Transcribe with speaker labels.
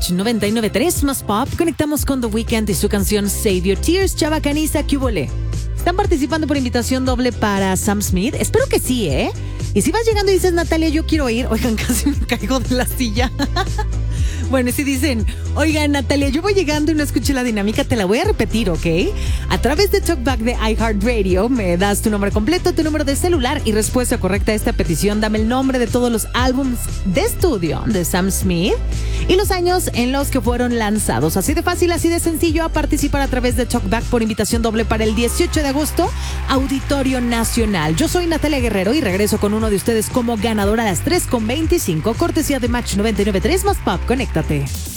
Speaker 1: Match 99.3 más Pop. Conectamos con The Weeknd y su canción Save Your Tears. Chava Caniza, ¿qué hubole? ¿Están participando por invitación doble para Sam Smith? Espero que sí, ¿eh? Y si vas llegando y dices, Natalia, yo quiero ir. Oigan, casi me caigo de la silla. Bueno, si dicen, oigan, Natalia, yo voy llegando y no escuché la dinámica, te la voy a repetir, ¿ok? A través de Talkback de iHeartRadio, me das tu nombre completo, tu número de celular y respuesta correcta a esta petición. Dame el nombre de todos los álbumes de estudio de Sam Smith y los años en los que fueron lanzados. Así de fácil, así de sencillo, a participar a través de Talkback por invitación doble para el 18 de agosto, Auditorio Nacional. Yo soy Natalia Guerrero y regreso con uno de ustedes como ganadora a las 3:25, cortesía de Match 99.3 más Pop. Conéctate.